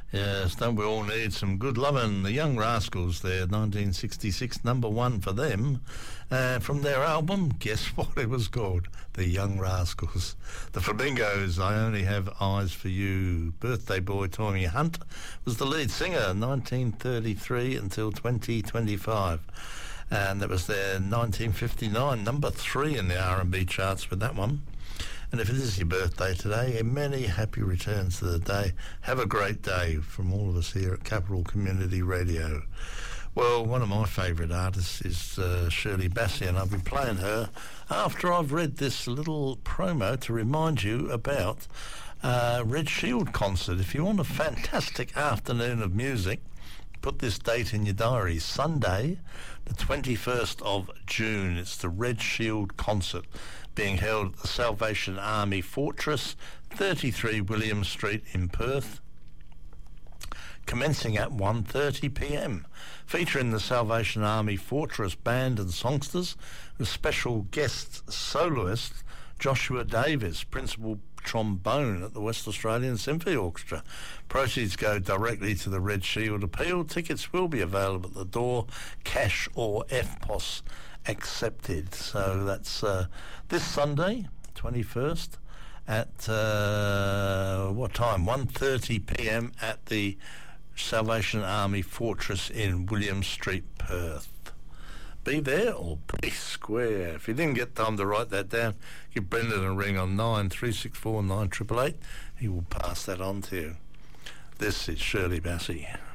Yes, don't we all need some good lovin'? The Young Rascals there, 1966, number one for them. From their album, guess what it was called? The Young Rascals. The Flamingos, I Only Have Eyes for You. Birthday boy Tommy Hunt was the lead singer, 1933 until 2025. And that was their 1959, number 3 in the R&B charts with that one. And if it is your birthday today, many happy returns to the day. Have a great day from all of us here at Capital Community Radio. Well, one of my favourite artists is Shirley Bassey, and I'll be playing her after I've read this little promo to remind you about Red Shield concert. If you want a fantastic afternoon of music, put this date in your diary. Sunday, the 21st of June. It's the Red Shield concert being held at the Salvation Army Fortress, 33 William Street in Perth, commencing at 1:30pm, featuring the Salvation Army Fortress Band and songsters, with special guest soloist Joshua Davis, principal trombone at the West Australian Symphony Orchestra. Proceeds go directly to the Red Shield Appeal. Tickets will be available at the door, cash or FPOS accepted. So that's this Sunday, 21st, at what time? 1:30pm at the Salvation Army Fortress in William Street, Perth. Be there or be square. If you didn't get time to write that down, give Brendan a ring on 9364 9888. He will pass that on to you. This is Shirley Bassey.